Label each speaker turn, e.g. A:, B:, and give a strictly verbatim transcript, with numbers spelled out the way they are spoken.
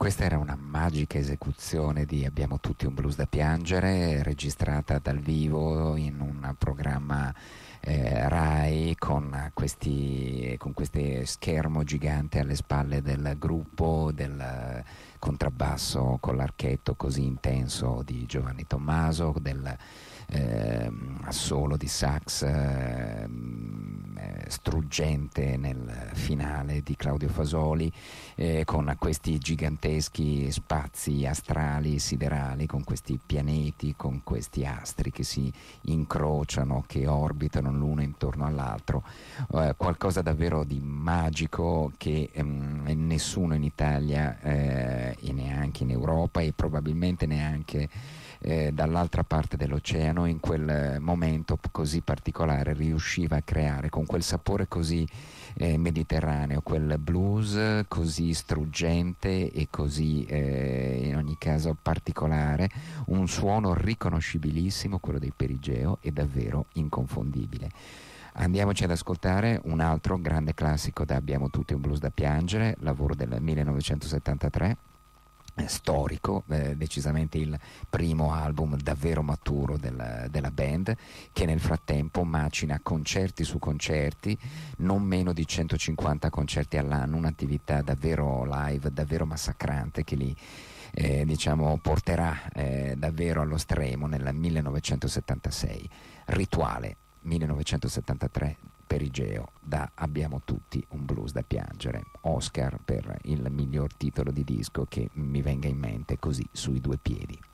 A: Questa era una magica esecuzione di Abbiamo tutti un blues da piangere, registrata dal vivo in un programma eh, Rai con questi, con questo schermo gigante alle spalle del gruppo, del contrabbasso con l'archetto così intenso di Giovanni Tommaso, del eh, assolo di sax eh, struggente nel finale di Claudio Fasoli, eh, con questi giganteschi spazi astrali, siderali, con questi pianeti, con questi astri che si incrociano, che orbitano l'uno intorno all'altro, eh, qualcosa davvero di magico che ehm, nessuno in Italia eh, e neanche in Europa e probabilmente neanche eh, dall'altra parte dell'oceano in quel momento così particolare riusciva a creare, con quel sapore così eh, mediterraneo, quel blues così struggente e così eh, in ogni caso particolare, un suono riconoscibilissimo, quello dei Perigeo, e davvero inconfondibile. Andiamoci ad ascoltare un altro grande classico da Abbiamo tutti un blues da piangere, lavoro del millenovecentosettantatré, eh, storico, eh, decisamente il primo album davvero maturo del, della band, che nel frattempo macina concerti su concerti, non meno di centocinquanta concerti all'anno, un'attività davvero live, davvero massacrante, che li eh, diciamo porterà eh, davvero allo stremo nel millenovecentosettantasei. Rituale, millenovecentosettantatré, Perigeo, da Abbiamo tutti un blues da piangere, Oscar per il miglior titolo di disco che mi venga in mente così sui due piedi.